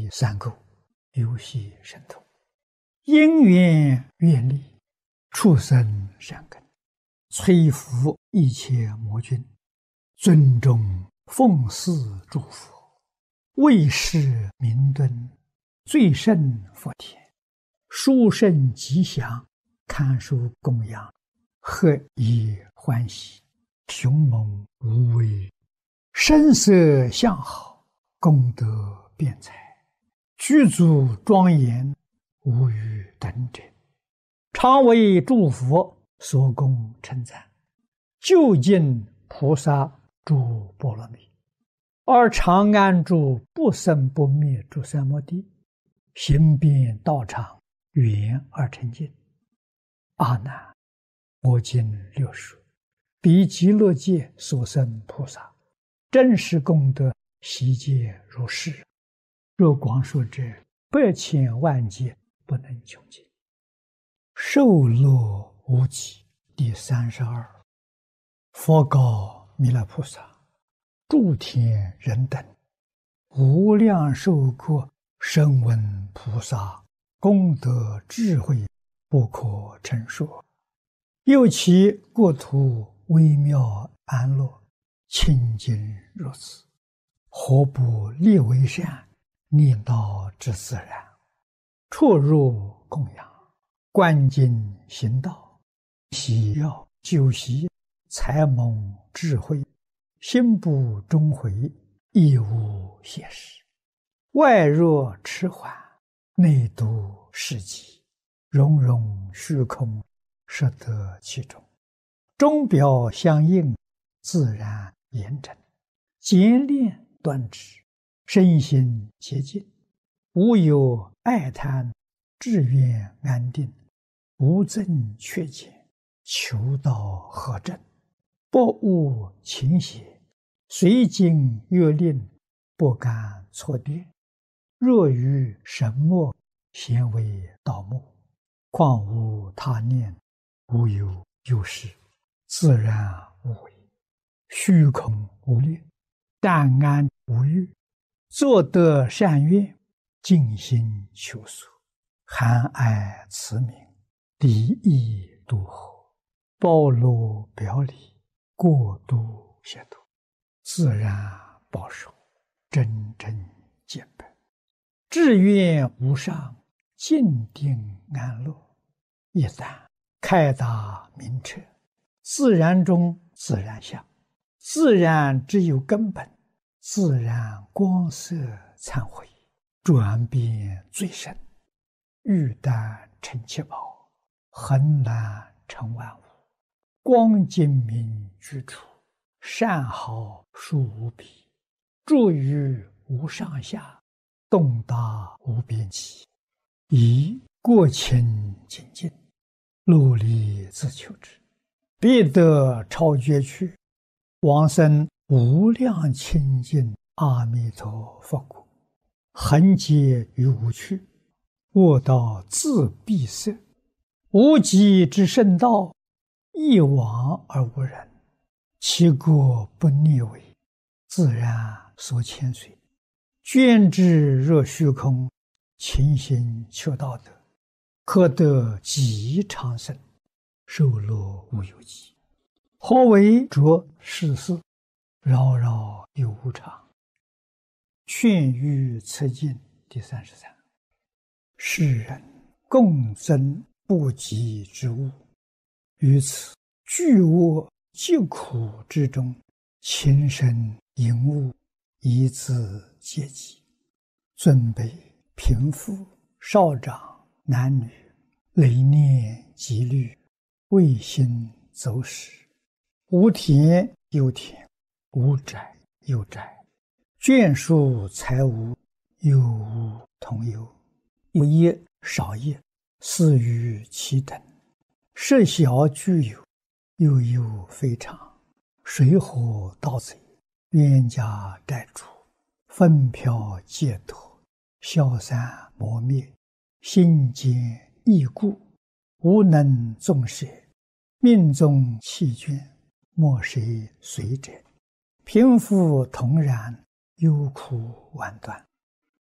三垢，游戏神通，因缘愿力，畜生善根，摧伏一切魔君，尊重奉祀诸佛，为世明敦，最胜佛田，殊胜吉祥，堪受供养，何以欢喜，雄猛无畏，声色相好，功德辩才，具足庄严，无与等者，常为诸佛所供称赞，究竟菩萨诸波罗蜜，而常安住不生不灭诸三摩地，行遍道场，圆而成净。阿难，我今六说，彼极乐界所生菩萨，真实功德悉皆如是。若光说者，百千万劫不能穷尽。受乐无极第32。佛告弥勒菩萨：诸天人等，无量寿国声闻菩萨功德智慧不可称说，又其国土微妙安乐，清净如此，何不立为善，念道之自然，出入供养，观经行道，喜要修习，才蒙智慧，心不终回，亦无懈时。外若迟缓，内度世极，融融虚空，摄得其中，钟表相应，自然严整，简练端直，身心洁净，无有爱贪，志愿安定，无增缺减，求道合正，不误情邪，随经阅令，不敢错跌。若于神墨，咸为盗墓，况无他念，无有有事，自然无为，虚空无力，淡安无欲，作得善愿，尽心求索，含爱慈悯，离意度合，包罗表里，过度协度，自然保守，真正见本，志愿无上，静定安乐。一旦开达明彻，自然中自然相，自然只有根本，自然光色忏悔，转变最深，欲淡成七宝，恒然成万物，光精明居处，善好殊无比，住于无上下，动达无边际，以过清净净，努力自求之，必得超绝去，往生无量清净阿弥陀佛国，恒劫于无趣，卧道自闭塞，无极之圣道，一往而无人，其国不逆违，自然所牵随，捐之若虚空，勤行求道德，可得极长生，受乐无有极。何为着世事，扰扰有无常。劝喻此经第33。世人共争不及之物，于此巨恶疾苦之中，情深淫恶，以自戒己。尊卑贫富少长男女，累念积虑，未心走失，无田有田，无宅有宅，眷属财物，有无同有，有业少业，似于其等，设小具有，又有非常，水火盗贼，冤家债主，纷飘戒脱，消散磨灭，心坚意固，无能纵舍，命中弃捐，莫谁随者，贫富同然，忧苦万端。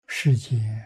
世间